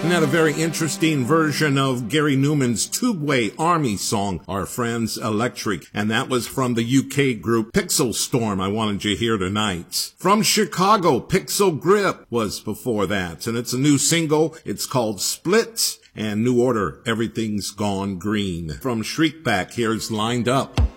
And that a very interesting version of Gary Newman's Tubeway Army song, Our Friends Electric. And that was from the UK group Pixel Storm, I wanted you here tonight. From Chicago, Pixel Grip was before that. And it's a new single. It's called Split. And New Order, Everything's Gone Green. From Shriekback, here's Lined Up.